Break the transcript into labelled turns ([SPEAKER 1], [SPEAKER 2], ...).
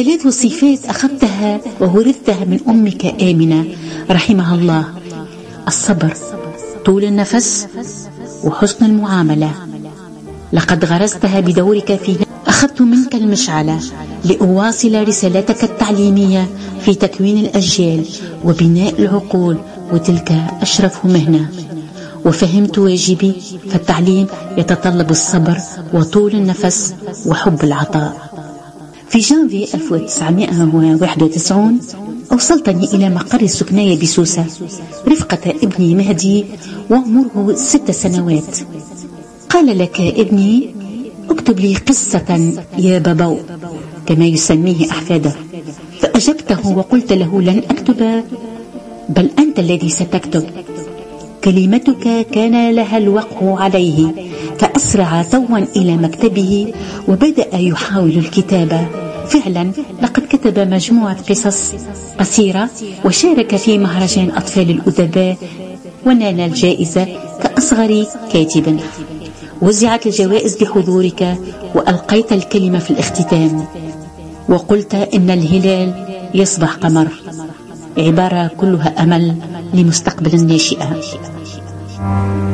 [SPEAKER 1] 3 صفات أخذتها وورثتها من أمك آمنة رحمها الله: الصبر، طول النفس، وحسن المعاملة. لقد غرستها بدورك فيها. أخذت منك المشعلة لأواصل رسالتك التعليمية في تكوين الأجيال وبناء العقول، وتلك أشرف مهنة. وفهمت واجبي، فالتعليم يتطلب الصبر وطول النفس وحب العطاء. في جانفي 1991 أوصلتني إلى مقر السكناية بسوسة رفقة ابني مهدي وعمره 6 سنوات. قال لك ابني: اكتب لي قصة يا بابا، كما يسميه أحفاده. فأجبته وقلت له: لن أكتب، بل أنت الذي ستكتب. كلمتك كان لها الوقع عليه، فأسرع توا إلى مكتبه وبدأ يحاول الكتابة. فعلا لقد كتب مجموعة قصص قصيرة وشارك في مهرجان أطفال الأدباء ونال الجائزة كأصغر كاتب. وزعت الجوائز بحضورك وألقيت الكلمة في الاختتام وقلت إن الهلال يصبح قمر، عبارة كلها أمل لمستقبل الناشئة.